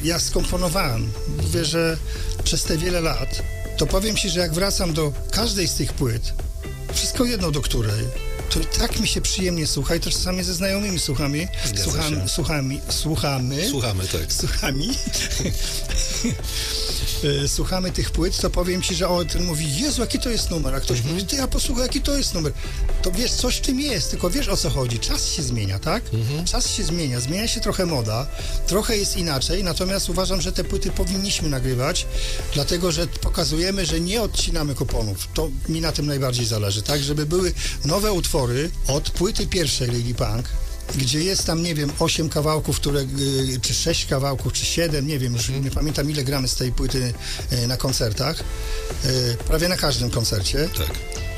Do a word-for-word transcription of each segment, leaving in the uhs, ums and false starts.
ja skomponowałem. Mówię, że przez te wiele lat, to powiem ci, że jak wracam do każdej z tych płyt, wszystko jedno do której, to i tak mi się przyjemnie słucha i to czasami ze znajomymi słuchamy. Słuchamy, słuchamy, słuchamy. Słuchamy, tak. Słuchamy. Słuchamy tych płyt, to powiem ci, że o, ten mówi, Jezu, jaki to jest numer, a ktoś mm-hmm. mówi, ty, ja posłuchaj, jaki to jest numer. To wiesz, coś w tym jest, tylko wiesz, o co chodzi. Czas się zmienia, tak? Mm-hmm. Czas się zmienia, zmienia się trochę moda, trochę jest inaczej, natomiast uważam, że te płyty powinniśmy nagrywać, dlatego, że pokazujemy, że nie odcinamy kuponów. To mi na tym najbardziej zależy, tak? Żeby były nowe utwory od płyty pierwszej Lady Punk, gdzie jest tam, nie wiem, osiem kawałków, które, czy sześć kawałków, czy siedem, nie wiem, już nie pamiętam, ile gramy z tej płyty na koncertach, prawie na każdym koncercie, tak.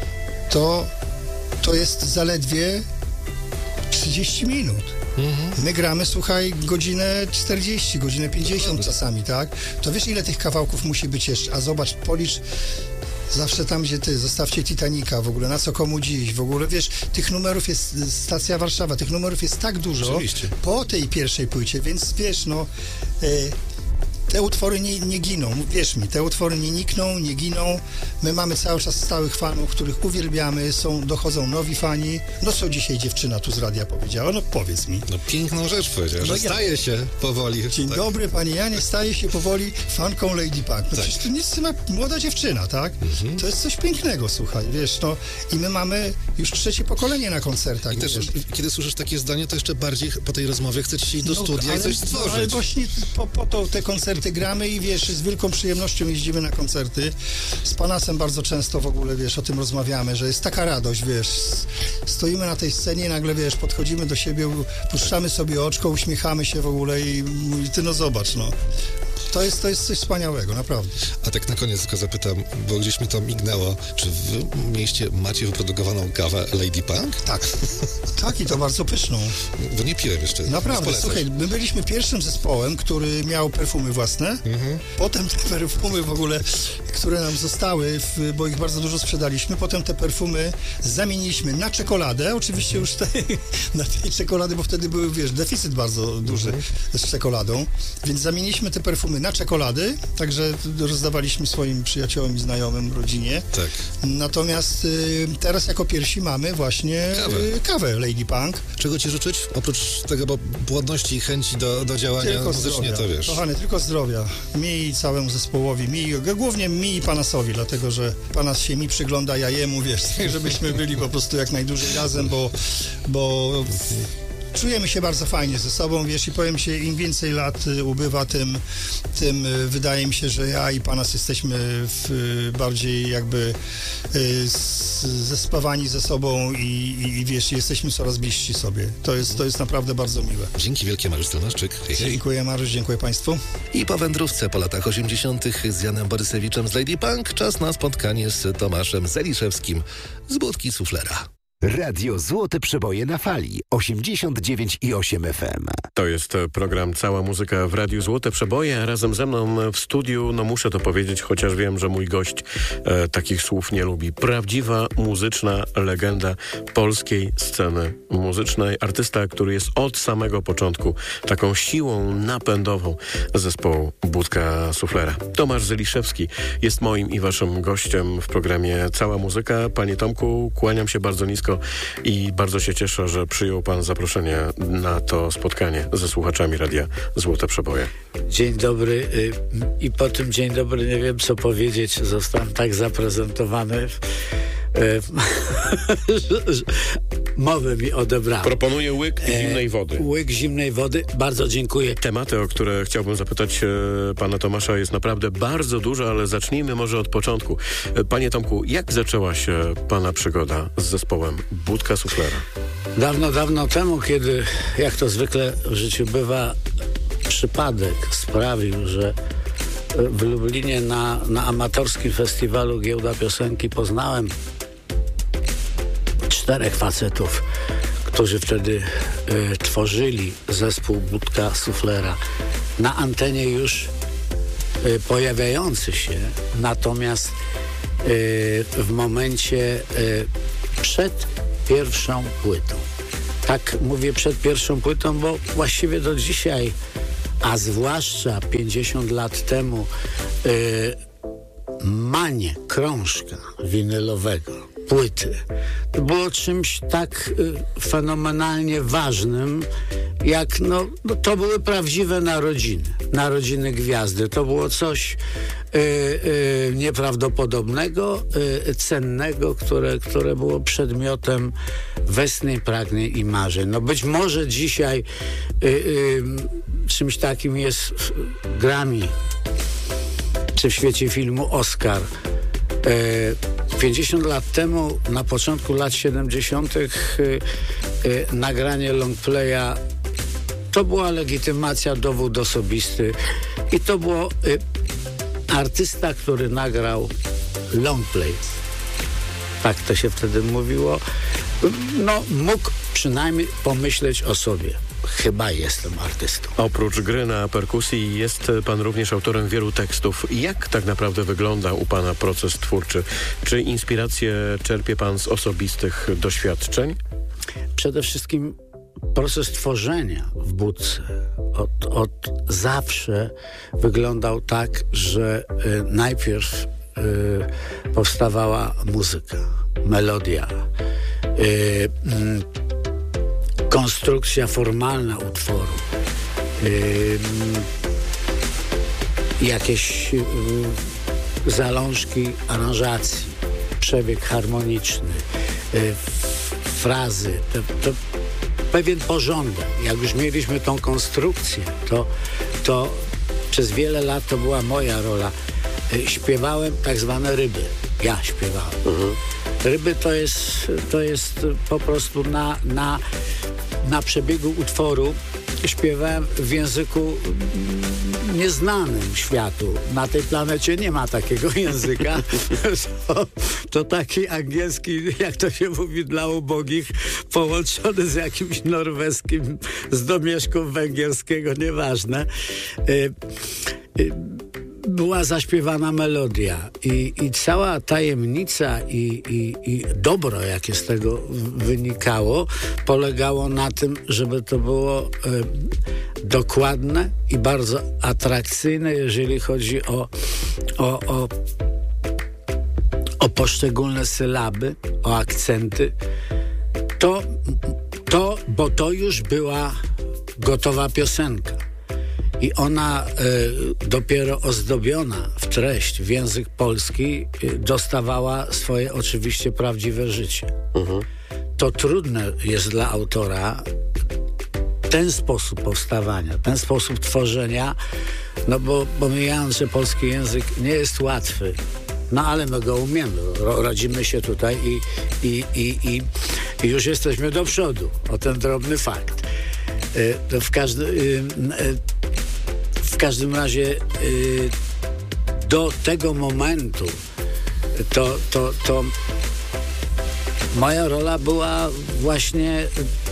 to, to jest zaledwie trzydzieści minut. Mhm. My gramy, słuchaj, godzinę czterdzieści, godzinę pięćdziesiąt czasami, tak? To wiesz, ile tych kawałków musi być jeszcze, a zobacz, policz zawsze tam, gdzie ty, zostawcie Titanica, w ogóle, na co komu dziś, w ogóle, wiesz, tych numerów jest, Stacja Warszawa, tych numerów jest tak dużo. Oczywiście. Po tej pierwszej płycie, więc wiesz, no, y, te utwory nie, nie giną, wierz mi, te utwory nie nikną, nie giną. My mamy cały czas stałych fanów, których uwielbiamy, są, dochodzą nowi fani. No co dzisiaj dziewczyna tu z radia powiedziała? No powiedz mi. No piękną rzecz powiedziała, no że ja... staje się powoli. Dzień tak. dobry, panie Janie, staje się powoli fanką Lady Punk. No tak. przecież to nic, ma młoda dziewczyna, tak? Mhm. To jest coś pięknego, słuchaj, wiesz, no i my mamy już trzecie pokolenie na koncertach. I też, wiesz. kiedy słyszysz takie zdanie, to jeszcze bardziej po tej rozmowie chce ci się iść do no, studia ale, i coś stworzyć. Ale właśnie po, po to te koncerty gramy i wiesz, z wielką przyjemnością jeździmy na koncerty. Z Panasem bardzo często w ogóle, wiesz, o tym rozmawiamy, że jest taka radość, wiesz, stoimy na tej scenie i nagle, wiesz, podchodzimy do siebie, puszczamy sobie oczko, uśmiechamy się w ogóle i, i ty no zobacz, no. To jest, to jest coś wspaniałego, naprawdę. A tak na koniec tylko zapytam, bo gdzieś mi to mignęło, czy wy mieście macie wyprodukowaną kawę Lady Punk? Tak. Tak, i to bardzo pyszną. Bo nie piłem jeszcze. Naprawdę, słuchaj, my byliśmy pierwszym zespołem, który miał perfumy własne. Mhm. Potem te perfumy w ogóle, które nam zostały, w, bo ich bardzo dużo sprzedaliśmy, potem te perfumy zamieniliśmy na czekoladę. Oczywiście już te, na tej czekolady, bo wtedy był, wiesz, deficyt bardzo duży mhm. z czekoladą. Więc zamieniliśmy te perfumy na czekolady, także rozdawaliśmy swoim przyjaciołom i znajomym, rodzinie. Tak. Natomiast y, teraz jako pierwsi mamy właśnie kawę, y, kawę Lady Punk. Czego ci życzyć? Oprócz tego, bo płodności i chęci do, do działania tylko muzycznie, zdrowia. To wiesz. Kochany, tylko zdrowia. Mi i całemu zespołowi, mi, głównie mi i Panasowi, dlatego, że Panas się mi przygląda, ja jemu, wiesz, żebyśmy byli po prostu jak najdłużej razem, bo, bo czujemy się bardzo fajnie ze sobą, wiesz, i powiem ci, im więcej lat ubywa, tym, tym wydaje mi się, że ja i Panas jesteśmy w, bardziej jakby zespawani ze sobą i, i, i wiesz, jesteśmy coraz bliżsi sobie. To jest, to jest naprawdę bardzo miłe. Dzięki wielkie, Mariusz Stronaszczyk. Hej, hej. Dziękuję, Mariusz, dziękuję Państwu. I po wędrówce po latach osiemdziesiątych z Janem Borysewiczem z Lady Punk czas na spotkanie z Tomaszem Zeliszewskim z Budki Suflera. Radio Złote Przeboje na fali osiemdziesiąt dziewięć i osiem F M. To jest program Cała Muzyka w Radiu Złote Przeboje, a razem ze mną w studiu, no muszę to powiedzieć, chociaż wiem, że mój gość e, takich słów nie lubi. Prawdziwa muzyczna legenda polskiej sceny muzycznej. Artysta, który jest od samego początku taką siłą napędową zespołu Budka Suflera. Tomasz Zeliszewski jest moim i waszym gościem w programie Cała Muzyka. Panie Tomku, kłaniam się bardzo nisko i bardzo się cieszę, że przyjął pan zaproszenie na to spotkanie ze słuchaczami Radia Złote Przeboje. Dzień dobry i po tym dzień dobry nie wiem co powiedzieć. Zostałem tak zaprezentowany. Mowę mi odebrałem. Proponuję łyk zimnej wody. E, łyk zimnej wody. Bardzo dziękuję. Tematy, o które chciałbym zapytać e, pana Tomasza, jest naprawdę bardzo dużo, ale zacznijmy może od początku. E, panie Tomku, jak zaczęła się pana przygoda z zespołem Budka Suflera? Dawno, dawno temu, kiedy, jak to zwykle w życiu bywa, przypadek sprawił, że w Lublinie na, na amatorskim festiwalu Giełda Piosenki poznałem czterech facetów, którzy wtedy y, tworzyli zespół Budka Suflera. Na antenie już y, pojawiający się, natomiast y, w momencie y, przed pierwszą płytą. Tak mówię przed pierwszą płytą, bo właściwie do dzisiaj a zwłaszcza pięćdziesiąt lat temu y, manie krążka winylowego, płyty, to było czymś tak y, fenomenalnie ważnym, jak no, no to były prawdziwe narodziny, narodziny gwiazdy. To było coś y, y, nieprawdopodobnego, y, cennego, które, które było przedmiotem westchnień, pragnień i marzeń. No być może dzisiaj y, y, czymś takim jest Grammy, czy w świecie filmu Oscar. Y, pięćdziesiąt lat temu, na początku lat siedemdziesiątych y, y, nagranie longplaya to była legitymacja, dowód osobisty i to było y, artysta, który nagrał longplay. Tak to się wtedy mówiło. No, mógł przynajmniej pomyśleć o sobie. Chyba jestem artystą. Oprócz gry na perkusji jest pan również autorem wielu tekstów. Jak tak naprawdę wygląda u pana proces twórczy? Czy inspirację czerpie pan z osobistych doświadczeń? Przede wszystkim proces tworzenia w Budce od, od zawsze wyglądał tak, że y, najpierw y, powstawała muzyka, melodia, y, y, konstrukcja formalna utworu, y, jakieś y, zalążki aranżacji, przebieg harmoniczny, y, frazy, to, to pewien porządek. Jak już mieliśmy tą konstrukcję, to, to przez wiele lat to była moja rola. Śpiewałem tak zwane ryby. Ja śpiewałem. Mhm. Ryby to jest, to jest po prostu na, na, na przebiegu utworu śpiewałem w języku nieznanym światu. Na tej planecie nie ma takiego języka. To, to taki angielski, jak to się mówi, dla ubogich, połączony z jakimś norweskim, z domieszką węgierskiego, nieważne. Y, y, była zaśpiewana melodia i, i cała tajemnica i, i, i dobro, jakie z tego wynikało, polegało na tym, żeby to było e, dokładne i bardzo atrakcyjne, jeżeli chodzi o, o, o, o poszczególne sylaby, o akcenty. To, to, bo to już była gotowa piosenka. I ona y, dopiero ozdobiona w treść, w język polski y, dostawała swoje oczywiście prawdziwe życie. Mhm. To trudne jest dla autora ten sposób powstawania, ten sposób tworzenia, no bo pomijając, że polski język nie jest łatwy, no ale my go umiemy, ro, rodzimy się tutaj i, i, i, i, i już jesteśmy do przodu, o ten drobny fakt. Y, to w każdym... Y, y, W każdym razie y, do tego momentu to, to, to moja rola była właśnie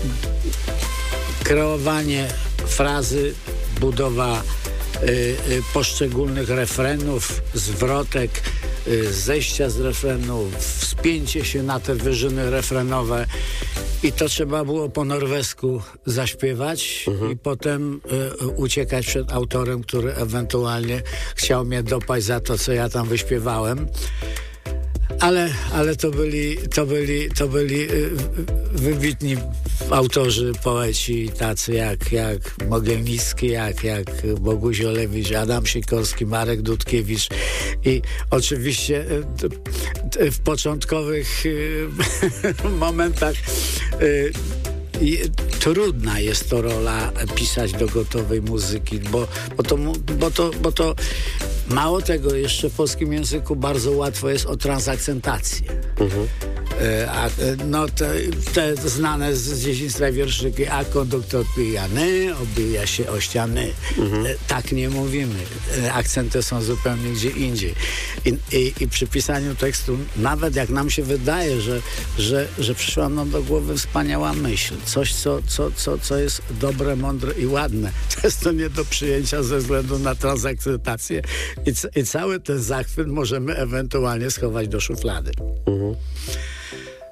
kreowanie frazy, budowa y, y, poszczególnych refrenów, zwrotek, y, zejścia z refrenu, wspięcie się na te wyżyny refrenowe. I to trzeba było po norwesku zaśpiewać mhm. i potem y, uciekać przed autorem, który ewentualnie chciał mnie dopaść za to, co ja tam wyśpiewałem. Ale, ale to byli, to byli, to byli y, wybitni autorzy, poeci, tacy jak, jak Mogielnicki, jak, jak Boguś Olewicz, Adam Sikorski, Marek Dudkiewicz. I oczywiście y, y, w początkowych y, momentach y, I trudna jest to rola pisać do gotowej muzyki, bo, bo, to, bo, to, bo to mało tego, jeszcze w polskim języku bardzo łatwo jest o transakcentację. Mhm. A, no te, te znane z dzieciństwa wierszyki, a konduktor pijany obija się o ściany. Mhm. Tak nie mówimy. Akcenty są zupełnie gdzie indziej. I, i, i przy pisaniu tekstu, nawet jak nam się wydaje, że, że, że przyszła nam do głowy wspaniała myśl, coś, co, co, co, co jest dobre, mądre i ładne, to jest to nie do przyjęcia ze względu na transakcentację i, i cały ten zachwyt możemy ewentualnie schować do szuflady. Mhm.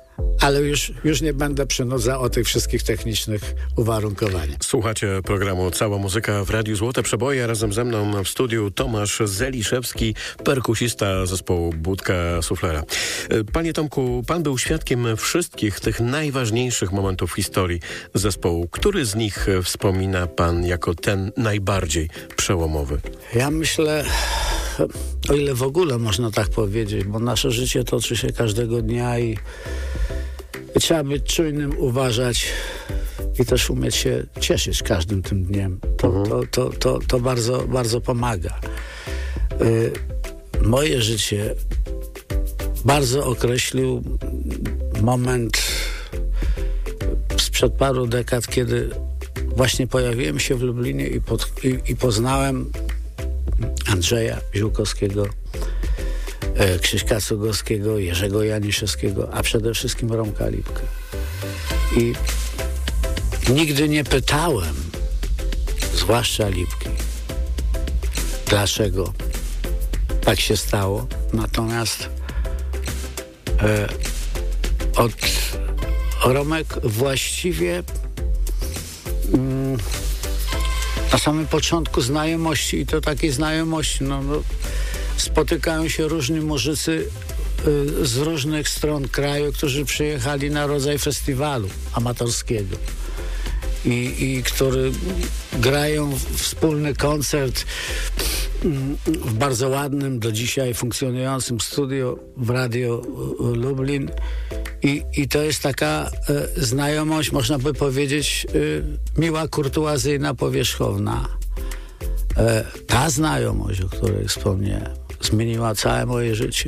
ale już, już nie będę przynudzał o tych wszystkich technicznych uwarunkowaniach. Słuchacie programu Cała Muzyka w Radiu Złote Przeboje. Razem ze mną w studiu Tomasz Zeliszewski, perkusista zespołu Budka Suflera. Panie Tomku, pan był świadkiem wszystkich tych najważniejszych momentów w historii zespołu. Który z nich wspomina pan jako ten najbardziej przełomowy? Ja myślę, o ile w ogóle można tak powiedzieć, bo nasze życie toczy się każdego dnia i I trzeba być czujnym, uważać i też umieć się cieszyć każdym tym dniem. To, mhm. to, to, to, to bardzo, bardzo pomaga. Y, moje życie bardzo określił moment sprzed paru dekad, kiedy właśnie pojawiłem się w Lublinie i, pod, i, i poznałem Andrzeja Ziółkowskiego, Krzyśka Cugowskiego, Jerzego Janiszewskiego, a przede wszystkim Romka Lipkę. I nigdy nie pytałem, zwłaszcza Lipki, dlaczego tak się stało. Natomiast e, od Romek właściwie mm, na samym początku znajomości, i to takiej znajomości, no, no spotykają się różni muzycy y, z różnych stron kraju, którzy przyjechali na rodzaj festiwalu amatorskiego i, i który grają w, wspólny koncert y, w bardzo ładnym, do dzisiaj funkcjonującym studio w Radio y, Lublin i, i to jest taka y, znajomość, można by powiedzieć, y, miła, kurtuazyjna, powierzchowna. Y, ta znajomość, o której wspomniałem, zmieniła całe moje życie.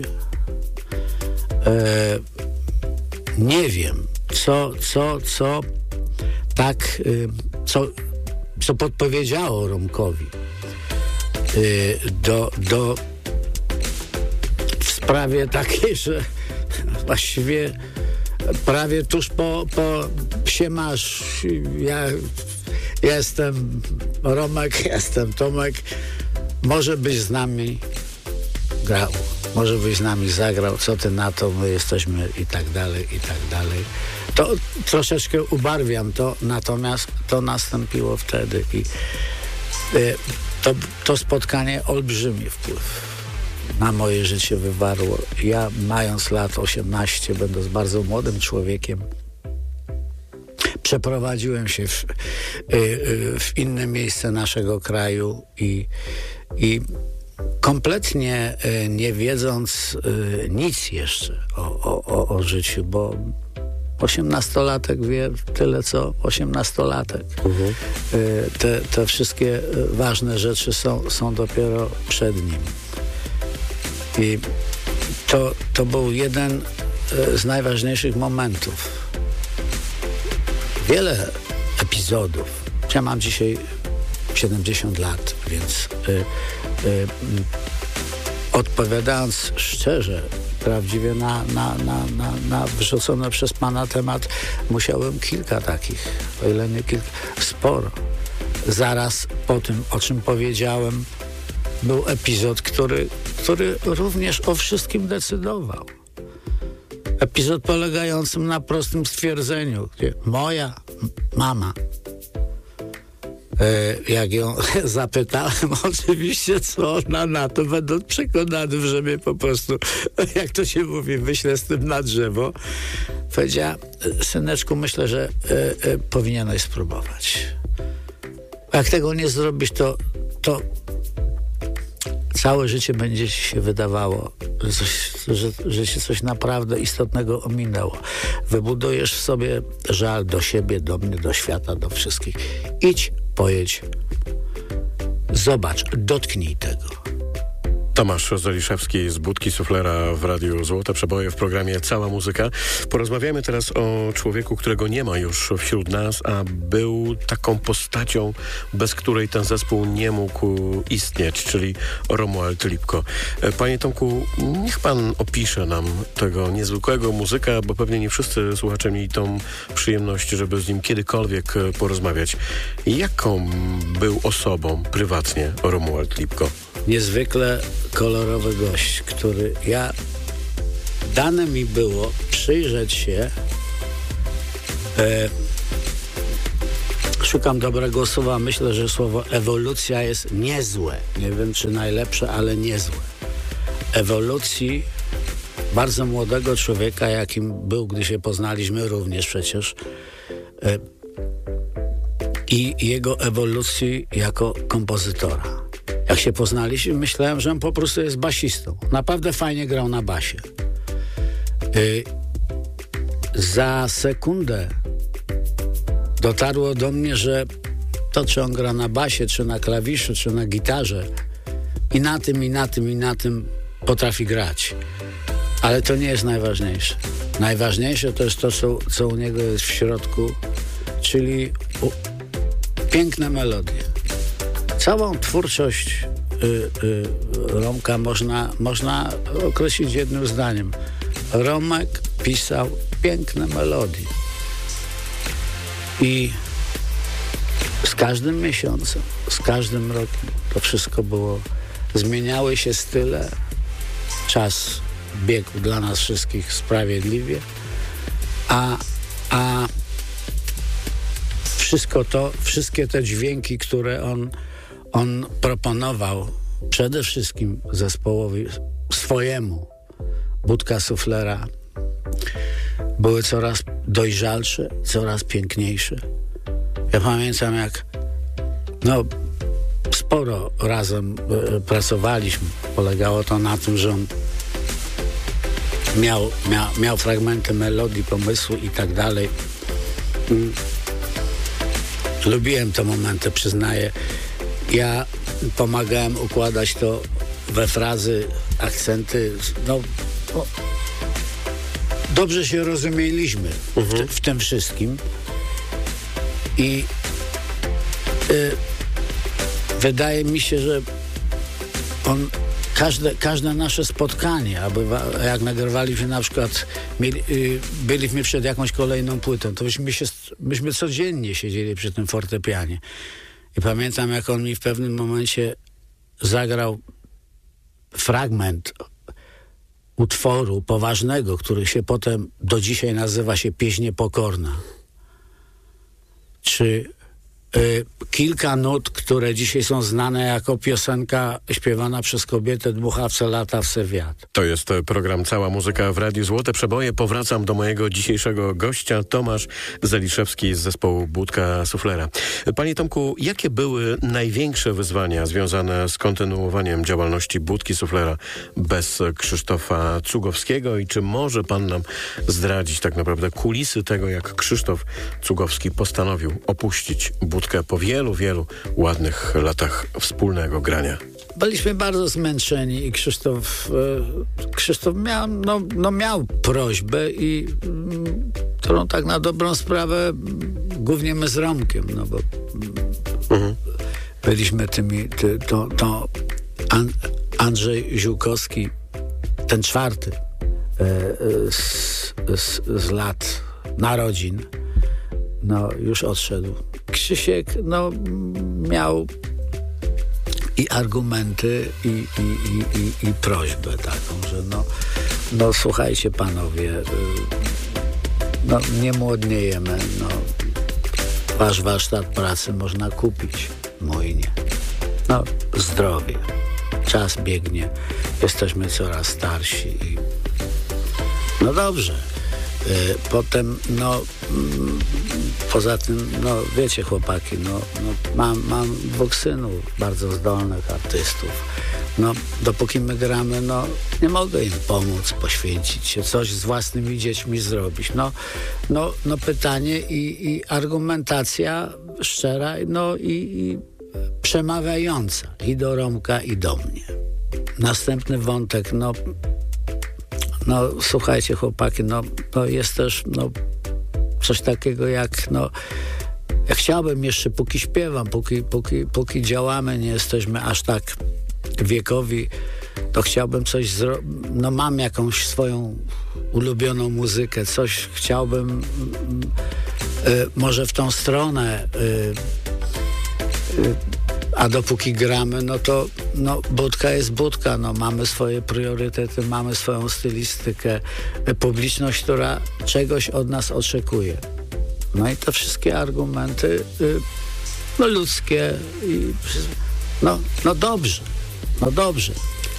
E, nie wiem, co, co, co tak, y, co, co podpowiedziało Romkowi y, do, do w sprawie takiej, że właściwie prawie tuż po, po siemasz ja, ja jestem Romek, jestem Tomek, może byś z nami grał, może byś z nami zagrał, co ty na to, my jesteśmy i tak dalej, i tak dalej. To troszeczkę ubarwiam to, natomiast to nastąpiło wtedy i y, to, to spotkanie olbrzymi wpływ na moje życie wywarło. Ja, mając lat osiemnaście, będąc bardzo młodym człowiekiem, przeprowadziłem się w, y, y, w inne miejsce naszego kraju i, i kompletnie y, nie wiedząc y, nic jeszcze o, o, o, o życiu, bo osiemnastolatek wie tyle, co osiemnastolatek. Mhm. Y, te, te wszystkie ważne rzeczy są, są dopiero przed nim. I to, to był jeden y, z najważniejszych momentów. Wiele epizodów. Ja mam dzisiaj siedemdziesiąt lat, więc y, y, y, odpowiadając szczerze, prawdziwie na, na, na, na, na wrzucony przez pana temat, musiałem kilka takich, o ile nie kilka, sporo. Zaraz po tym, o czym powiedziałem, był epizod, który, który również o wszystkim decydował. Epizod polegającym na prostym stwierdzeniu, gdzie moja mama, e, jak ją zapytałem oczywiście, co ona na to, będąc przekonany, że mnie po prostu, jak to się mówi, wyślę z tym na drzewo, powiedziała: syneczku, myślę, że e, e, powinieneś spróbować. Jak tego nie zrobisz, to, to całe życie będzie ci się wydawało, że, coś, że, że się coś naprawdę istotnego ominęło. Wybudujesz w sobie żal do siebie, do mnie, do świata, do wszystkich. Idź, pojedź, zobacz, dotknij tego. Tomasz Zeliszewski z Budki Suflera w Radiu Złote Przeboje w programie Cała Muzyka. Porozmawiamy teraz o człowieku, którego nie ma już wśród nas, a był taką postacią, bez której ten zespół nie mógł istnieć, czyli Romuald Lipko. Panie Tomku, niech pan opisze nam tego niezwykłego muzyka, bo pewnie nie wszyscy słuchacze mieli tą przyjemność, żeby z nim kiedykolwiek porozmawiać. Jaką był osobą prywatnie Romuald Lipko? Niezwykle kolorowy gość, który ja... Dane mi było przyjrzeć się E, szukam dobrego słowa. Myślę, że słowo ewolucja jest niezłe. Nie wiem, czy najlepsze, ale niezłe. Ewolucji bardzo młodego człowieka, jakim był, gdy się poznaliśmy również przecież, e, i jego ewolucji jako kompozytora. Jak się poznaliśmy, myślałem, że on po prostu jest basistą. Naprawdę fajnie grał na basie. Yy, za sekundę dotarło do mnie, że to, czy on gra na basie, czy na klawiszu, czy na gitarze, i na tym, i na tym, i na tym potrafi grać. Ale to nie jest najważniejsze. Najważniejsze to jest to, co, co u niego jest w środku, czyli u, piękne melodie. Całą twórczość y, y, Romka można, można określić jednym zdaniem. Romek pisał piękne melodie. I z każdym miesiącem, z każdym rokiem to wszystko było, zmieniały się style, czas biegł dla nas wszystkich sprawiedliwie, a, a wszystko to, wszystkie te dźwięki, które on, on proponował przede wszystkim zespołowi swojemu, Budka Suflera, były coraz dojrzalsze, coraz piękniejsze. Ja pamiętam, jak no, sporo razem e, pracowaliśmy. Polegało to na tym, że on miał, miał, miał fragmenty melodii, pomysłu i tak dalej. Mm. Lubiłem te momenty, przyznaję. Ja pomagałem układać to we frazy, akcenty. No, no, dobrze się rozumieliśmy mhm. w, w tym wszystkim. I y, wydaje mi się, że on każde, każde nasze spotkanie, aby jak nagrywaliśmy na przykład, mieli, y, byliśmy przed jakąś kolejną płytą, to myśmy, się, myśmy codziennie siedzieli przy tym fortepianie. I pamiętam, jak on mi w pewnym momencie zagrał fragment utworu poważnego, który się potem do dzisiaj nazywa się Pieśń Niepokorna. Czy y, kilka nut, które dzisiaj są znane jako piosenka śpiewana przez kobietę Dmuchawce lata w se wiatr. To jest program Cała Muzyka w Radiu Złote Przeboje. Powracam do mojego dzisiejszego gościa, Tomasz Zeliszewski z zespołu Budka Suflera. Panie Tomku, jakie były największe wyzwania związane z kontynuowaniem działalności Budki Suflera bez Krzysztofa Cugowskiego i czy może pan nam zdradzić tak naprawdę kulisy tego, jak Krzysztof Cugowski postanowił opuścić Budkę po wielu, wielu ładnych latach wspólnego grania? Byliśmy bardzo zmęczeni i Krzysztof, e, Krzysztof miał, no, no miał prośbę i mm, którą tak na dobrą sprawę głównie my z Romkiem, no bo mhm. byliśmy tymi, ty, to, to An, Andrzej Ziółkowski, ten czwarty e, e, z, z, z lat narodzin, no już odszedł. Krzysiek, no miał i argumenty, i, i, i, i, i prośbę taką, że no, no słuchajcie panowie, no nie młodniejemy, no wasz warsztat pracy można kupić, mój nie. No zdrowie, czas biegnie, jesteśmy coraz starsi i no dobrze. Potem, no, poza tym, no, wiecie chłopaki, no, no mam, mam dwóch synów, bardzo zdolnych artystów. No, dopóki my gramy, no, nie mogę im pomóc, poświęcić się, coś z własnymi dziećmi zrobić. No, no, no pytanie i, i argumentacja szczera, no i, i przemawiająca i do Romka, i do mnie. Następny wątek, no, no słuchajcie chłopaki, no, no jest też no, coś takiego jak, no ja chciałbym jeszcze, póki śpiewam, póki, póki, póki działamy, nie jesteśmy aż tak wiekowi, to chciałbym coś zrobić, no mam jakąś swoją ulubioną muzykę, coś chciałbym y, y, może w tą stronę, y, y, a dopóki gramy, no to no, Budka jest Budka, no, mamy swoje priorytety, mamy swoją stylistykę, publiczność, która czegoś od nas oczekuje. No i te wszystkie argumenty y, no ludzkie i, no, no dobrze, no dobrze.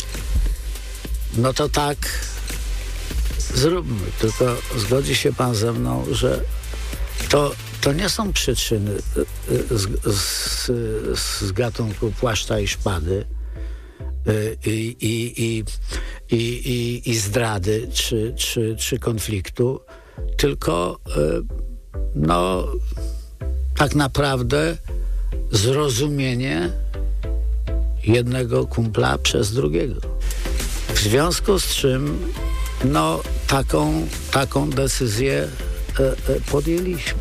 No to tak zróbmy, tylko zgodzi się pan ze mną, że to, to nie są przyczyny z, z, z gatunku płaszcza i szpady i, i, i, i, i, i zdrady czy, czy, czy konfliktu, tylko no tak naprawdę zrozumienie jednego kumpla przez drugiego. W związku z czym no taką, taką decyzję e, e, podjęliśmy.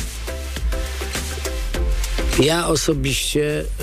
Ja osobiście e,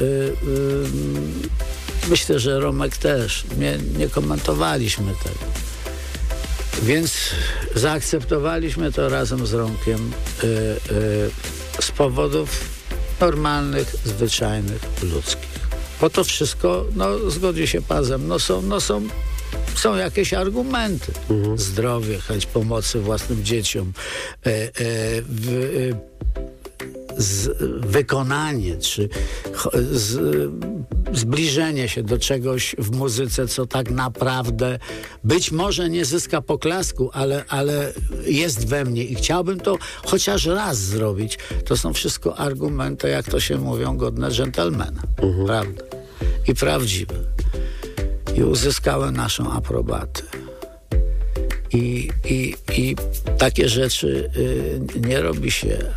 e, myślę, że Romek też nie, nie komentowaliśmy tego. Więc zaakceptowaliśmy to razem z Romkiem e, e, z powodów normalnych, zwyczajnych, ludzkich. Bo to wszystko, no zgodzi się pan ze mną, są, no, są, są jakieś argumenty. Mhm. Zdrowie, chęć pomocy własnym dzieciom, e, e, w, e, z, wykonanie, czy z, zbliżenie się do czegoś w muzyce, co tak naprawdę być może nie zyska poklasku, ale, ale jest we mnie i chciałbym to chociaż raz zrobić. To są wszystko argumenty, jak to się mówią, godne dżentelmena. Mhm. Prawda? I prawdziwe. I uzyskały naszą aprobatę. I, i, i takie rzeczy y, nie robi się y,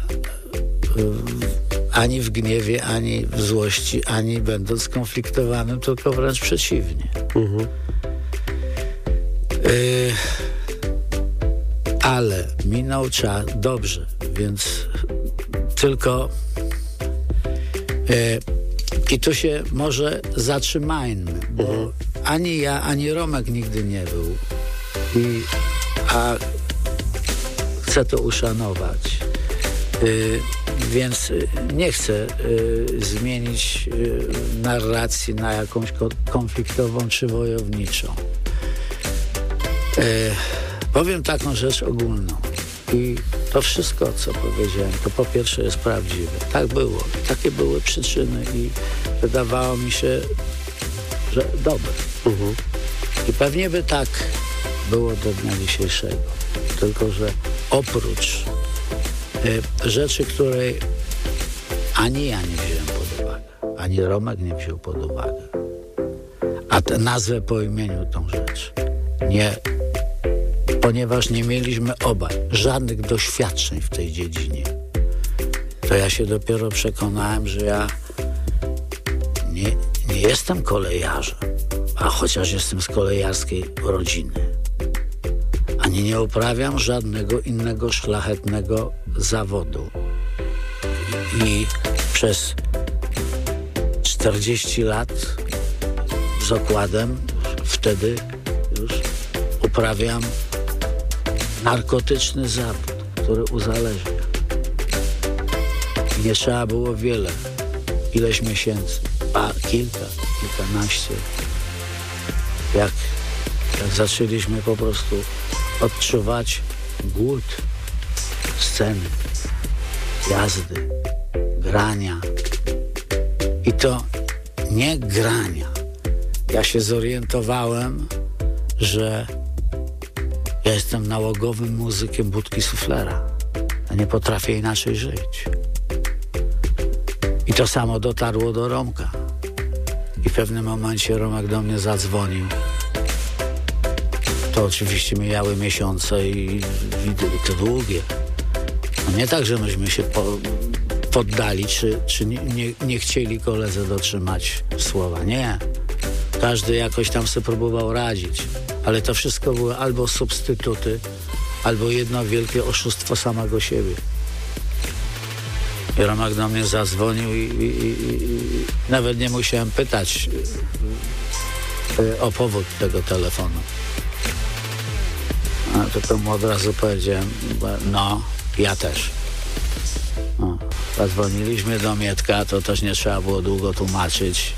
ani w gniewie, ani w złości, ani będąc skonfliktowanym, tylko wręcz przeciwnie. Mhm. Y, ale minął czas, dobrze, więc tylko y, i tu się może zatrzymajmy, bo mhm. ani ja, ani Romek nigdy nie był. I, a chcę to uszanować. Y, więc nie chcę y, zmienić y, narracji na jakąś ko- konfliktową czy wojowniczą. Y, powiem taką rzecz ogólną. I to wszystko, co powiedziałem, to po pierwsze jest prawdziwe. Tak było. I takie były przyczyny i wydawało mi się, że dobre. Mhm. I pewnie by tak było do dnia dzisiejszego. Tylko że oprócz y, rzeczy, której ani ja nie wziąłem pod uwagę, ani Romek nie wziął pod uwagę, a te nazwę po imieniu tą rzecz, nie, ponieważ nie mieliśmy obaj żadnych doświadczeń w tej dziedzinie, to ja się dopiero przekonałem, że ja nie, nie jestem kolejarzem, a chociaż jestem z kolejarskiej rodziny. Ani nie uprawiam żadnego innego szlachetnego zawodu. I, i przez czterdzieści lat z okładem wtedy już uprawiam narkotyczny zawód, który uzależnia. I nie trzeba było wiele, ileś miesięcy, a kilka, kilkanaście. Jak, jak zaczęliśmy po prostu odczuwać głód sceny, jazdy, grania. I to nie grania. Ja się zorientowałem, że ja jestem nałogowym muzykiem budki suflera. Ja nie potrafię inaczej żyć. I to samo dotarło do Romka. I w pewnym momencie Romek do mnie zadzwonił. To oczywiście mijały miesiące i, i to długie. No nie tak, że myśmy się po, poddali, czy, czy nie, nie, nie chcieli koledze dotrzymać słowa. Nie. Każdy jakoś tam sobie próbował radzić. Ale to wszystko były albo substytuty, albo jedno wielkie oszustwo samego siebie. I Romek do mnie zadzwonił i, i, i, i nawet nie musiałem pytać y, o powód tego telefonu. A tylko mu od razu powiedziałem, no, ja też. No, zadzwoniliśmy do Mietka, to też nie trzeba było długo tłumaczyć.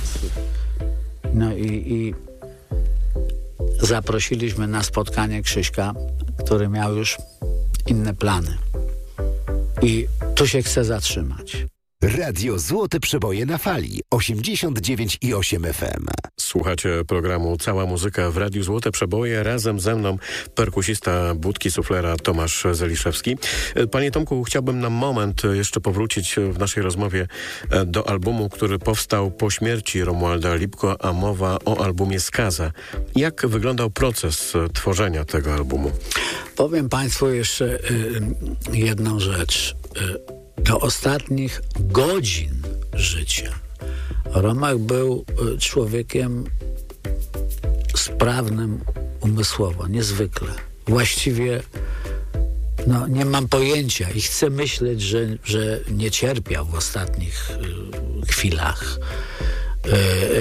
No i, i zaprosiliśmy na spotkanie Krzyśka, który miał już inne plany. I tu się chcę zatrzymać. Radio Złote Przeboje na fali osiemdziesiąt dziewięć i osiem F M. Słuchacie programu Cała Muzyka w Radiu Złote Przeboje. Razem ze mną perkusista Budki Suflera Tomasz Zeliszewski. Panie Tomku, chciałbym na moment jeszcze powrócić w naszej rozmowie do albumu, który powstał po śmierci Romualda Lipko, a mowa o albumie Skaza. Jak wyglądał proces tworzenia tego albumu? Powiem Państwu jeszcze y, jedną rzecz. Y, Do ostatnich godzin życia Romek był człowiekiem sprawnym umysłowo, niezwykle. Właściwie no, nie mam pojęcia i chcę myśleć, że, że nie cierpiał w ostatnich y, chwilach. Y,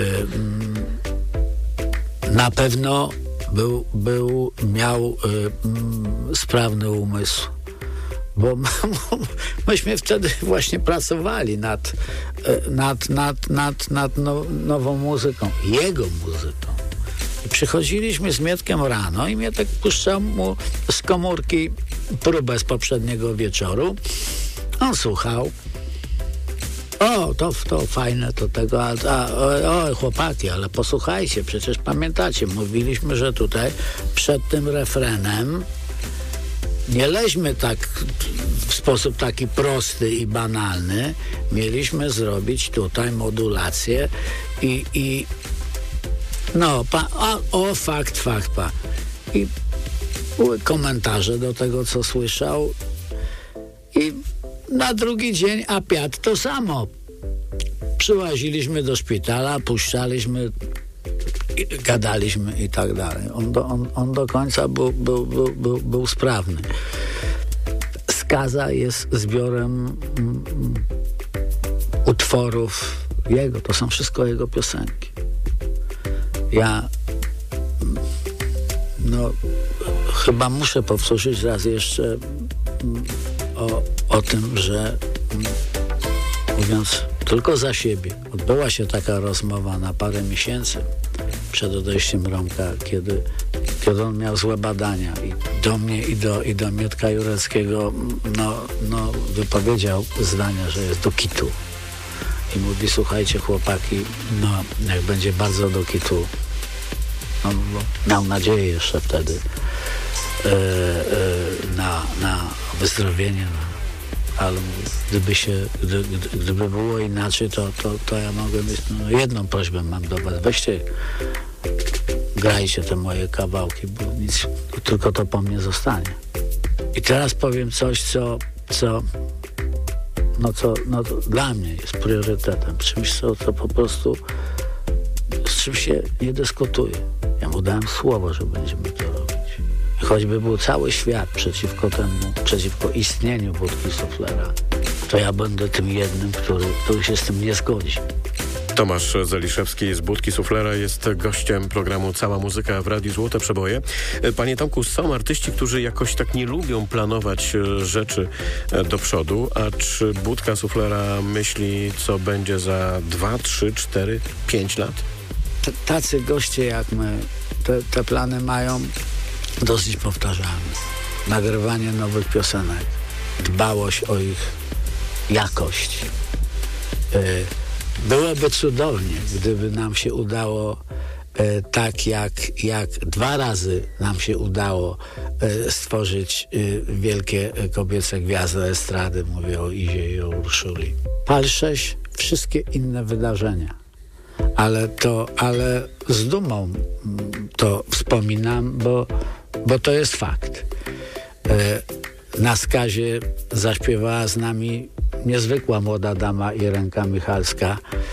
y, na pewno był, był miał y, y, sprawny umysł. Bo myśmy wtedy właśnie pracowali nad, nad, nad, nad, nad now, nową muzyką, jego muzyką. I przychodziliśmy z Mietkiem rano i Mietek puszczał mu z komórki próbę z poprzedniego wieczoru. On słuchał. O, to, to fajne, to tego, a, a, o, chłopaki, ale posłuchajcie, przecież pamiętacie, mówiliśmy, że tutaj przed tym refrenem nie leźmy tak w sposób taki prosty i banalny. Mieliśmy zrobić tutaj modulację i, i no, pa, o, o, fakt, fakt, pa. I były komentarze do tego, co słyszał i na drugi dzień apiat to samo. Przyłaziliśmy do szpitala, puszczaliśmy, gadaliśmy i tak dalej. On do, on, on do końca był, był, był, był, był sprawny. Skaza jest zbiorem mm, utworów jego. To są wszystko jego piosenki. Ja no chyba muszę powtórzyć raz jeszcze mm, o, o tym, że mm, mówiąc tylko za siebie, odbyła się taka rozmowa na parę miesięcy przed odejściem Romka, kiedy, kiedy on miał złe badania i do mnie i do, i do Mietka Jureckiego no, no, wypowiedział zdania, że jest do kitu. I mówi, słuchajcie chłopaki, no jak będzie bardzo do kitu, no, miał nadzieję jeszcze wtedy yy, yy, na, na wyzdrowienie, no. Ale gdyby się, gdy, gdyby było inaczej, to, to, to ja mogę mieć, no, jedną prośbę mam do was, weźcie, grajcie te moje kawałki, bo nic, tylko to po mnie zostanie. I teraz powiem coś, co, co, no co, no to dla mnie jest priorytetem, czymś, co, co po prostu, z czym się nie dyskutuje. Ja mu dałem słowo, że będziemy to robić. I choćby był cały świat przeciwko temu, przeciwko istnieniu Budki Suflera, to ja będę tym jednym, który, który się z tym nie zgodzi. Tomasz Zeliszewski z Budki Suflera jest gościem programu Cała Muzyka w Radiu Złote Przeboje. Panie Tomku, są artyści, którzy jakoś tak nie lubią planować rzeczy do przodu, a czy Budka Suflera myśli, co będzie za dwa, trzy, cztery, pięć lat? T- tacy goście jak my, te, te plany mają dosyć powtarzalne. Nagrywanie nowych piosenek, dbałość o ich jakość. Yy, byłoby cudownie, gdyby nam się udało yy, tak jak, jak dwa razy nam się udało yy, stworzyć yy, wielkie kobiece gwiazdy estrady, mówię o Izie i o Urszuli. Pal sześć, wszystkie inne wydarzenia. Ale to, ale z dumą to wspominam, bo Bo to jest fakt. Na Skazie zaśpiewała z nami niezwykła młoda dama Irenka Michalska.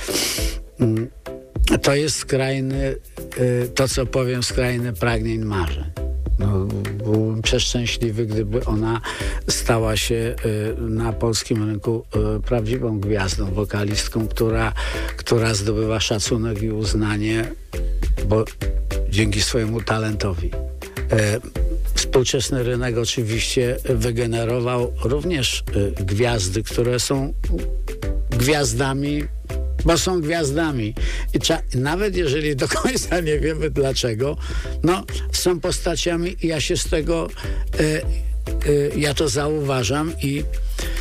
To jest skrajny, to co powiem, skrajny pragnień marzeń. No, byłbym przeszczęśliwy, gdyby ona stała się na polskim rynku prawdziwą gwiazdą, wokalistką, która, która zdobywa szacunek i uznanie, bo dzięki swojemu talentowi. E, współczesny rynek oczywiście wygenerował również e, gwiazdy, które są gwiazdami, bo są gwiazdami. I cza- nawet jeżeli do końca nie wiemy dlaczego, no są postaciami i ja się z tego, e, e, ja to zauważam i,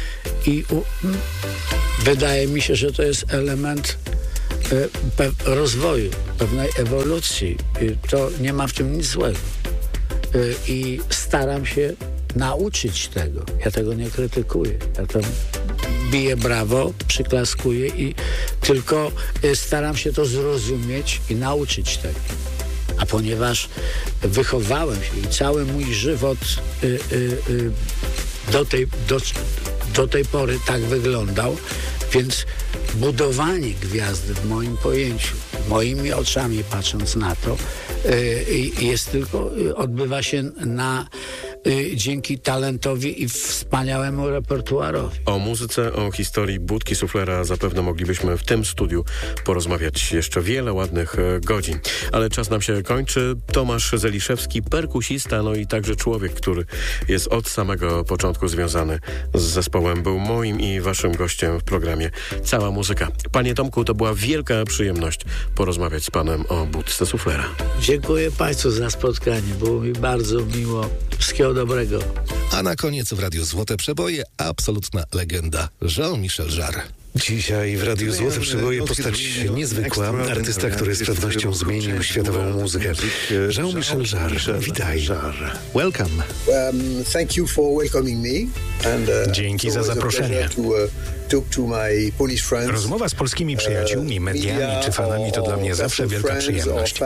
i u, wydaje mi się, że to jest element pe- rozwoju, pewnej ewolucji. I to nie ma w tym nic złego. I staram się nauczyć tego. Ja tego nie krytykuję. Ja to biję brawo, przyklaskuję i tylko staram się to zrozumieć i nauczyć tego. A ponieważ wychowałem się i cały mój żywot y, y, y, do, tej, do, do tej pory tak wyglądał, więc budowanie gwiazdy w moim pojęciu, moimi oczami patrząc na to, y, jest tylko, y, odbywa się na y, dzięki talentowi i wspaniałemu repertuarowi. O muzyce, o historii Budki Suflera zapewne moglibyśmy w tym studiu porozmawiać jeszcze wiele ładnych e, godzin. Ale czas nam się kończy. Tomasz Zeliszewski, perkusista, no i także człowiek, który jest od samego początku związany z zespołem, był moim i waszym gościem w programie Cała Muzyka. Panie Tomku, to była wielka przyjemność porozmawiać z panem o Budce Suflera. Dziękuję państwu za spotkanie. Było mi bardzo miło. Wszystkiego dobrego. A na koniec w Radiu Złote Przeboje absolutna legenda Jean-Michel Jarre. Dzisiaj w Radiu Złote Przeboje postać niezwykła, artysta, który z pewnością zmienił światową muzykę. Jean-Michel Jarre, witaj. Welcome. Um, thank you for welcoming me. And, uh, Dzięki za zaproszenie. To, uh, talk to my Polish friends. Rozmowa z polskimi przyjaciółmi, mediami czy fanami to dla mnie zawsze wielka przyjemność.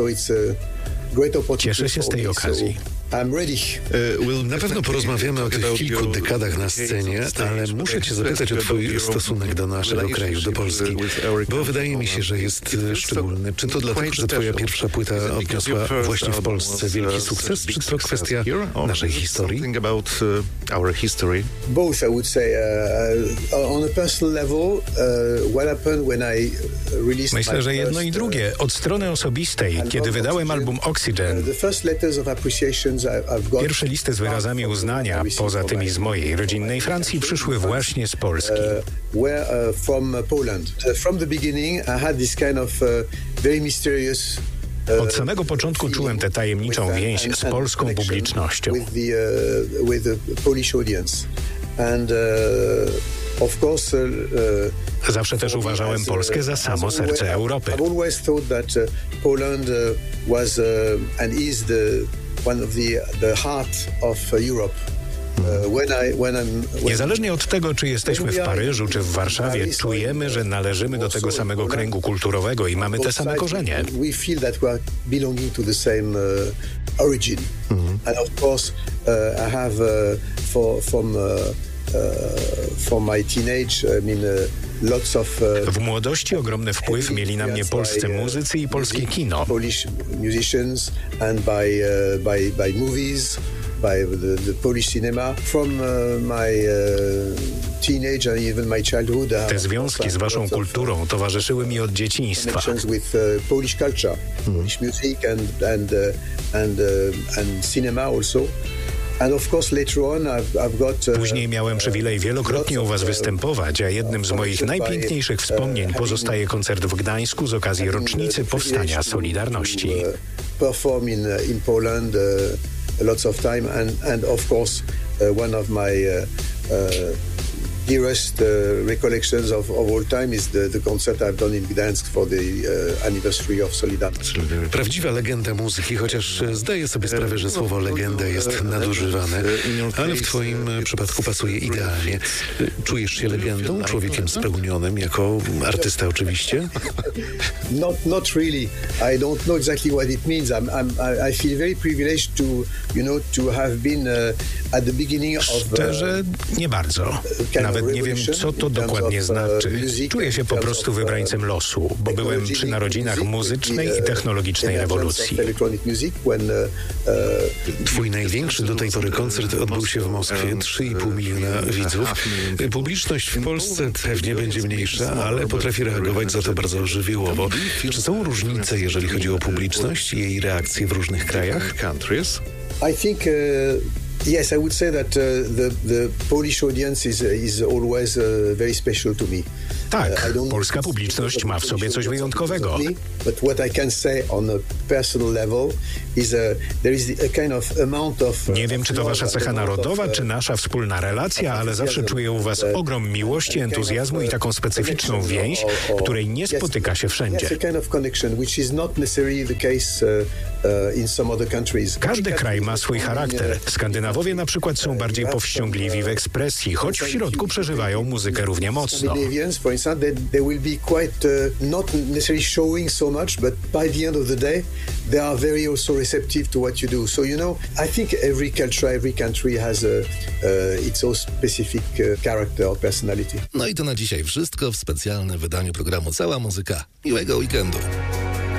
Cieszę się z tej okazji. Na pewno porozmawiamy o tych kilku dekadach na scenie, ale muszę cię zapytać o twój stosunek do naszego kraju, do Polski, bo wydaje mi się, że jest szczególny. Czy to dlatego, że twoja pierwsza płyta odniosła właśnie w Polsce wielki sukces, czy to kwestia naszej historii? Both, I would say. Uh, on a personal level, uh, what happened when I released Myślę, że jedno i drugie. Od strony osobistej, kiedy wydałem album Oxygen, the first letters of appreciation pierwsze listy z wyrazami uznania, poza tymi z mojej rodzinnej Francji, przyszły właśnie z Polski. Od samego początku czułem tę tajemniczą więź z polską publicznością. Zawsze też uważałem Polskę za samo serce Europy. One of the, the heart of Europe. Uh, when I, when I'm, when Niezależnie od tego, czy jesteśmy w Paryżu, czy w Warszawie, czujemy, że należymy do tego samego kręgu kulturowego i mamy te same korzenie. We feel that we are belonging to the same uh, origin. Mm-hmm. And of course, uh, I have uh, for, from uh, uh, from my teenage, I mean, uh, lots of, uh, w młodości ogromny wpływ mieli na mnie polscy muzycy i polskie kino. Polish musicians and by, uh, by, by movies, by the, the Polish cinema. From uh, my uh, teenage and even my childhood. Te związki z waszą kulturą towarzyszyły mi od dzieciństwa. With uh, Polish culture, hmm. Polish music and and uh, and uh, and cinema also. And of course later on I've, I've got, uh, Później miałem przywilej wielokrotnie u was występować, a jednym z moich najpiękniejszych wspomnień pozostaje koncert w Gdańsku z okazji rocznicy powstania Solidarności. Perform in in Poland lots of time and and of course one of my dearest uh, recollections of, of all time is the, the concert I've done in Gdańsk for the uh, anniversary of Solidarność. Prawdziwa legenda muzyki, chociaż zdaję sobie sprawę, że słowo legenda jest nadużywane, ale w twoim przypadku pasuje idealnie. Czujesz się legendą, człowiekiem spełnionym, jako artysta oczywiście? Not, not really. I don't know exactly what it means. I'm, I'm, I feel very privileged to, you know, to have been uh, at the beginning of... Uh, Szczerze, nie bardzo. Nawet nie wiem, co to dokładnie znaczy. Czuję się po prostu wybrańcem losu, bo byłem przy narodzinach muzycznej i technologicznej rewolucji. Twój największy do tej pory koncert odbył się w Moskwie, trzy i pół miliona widzów. Publiczność w Polsce pewnie będzie mniejsza, ale potrafi reagować za to bardzo żywiołowo. Czy są różnice, jeżeli chodzi o publiczność i jej reakcje w różnych krajach? I think uh, yes, I would say that uh, the the Polish audience is is always uh, very special to me. Tak, polska publiczność ma w sobie coś wyjątkowego. Nie wiem, czy to wasza cecha narodowa, czy nasza wspólna relacja, ale zawsze czuję u was ogrom miłości, entuzjazmu i taką specyficzną więź, której nie spotyka się wszędzie. Każdy kraj ma swój charakter. Skandynawowie na przykład są bardziej powściągliwi w ekspresji, choć w środku przeżywają muzykę równie mocno. No i to na dzisiaj wszystko w specjalnym wydaniu programu Cała Muzyka. Miłego weekendu.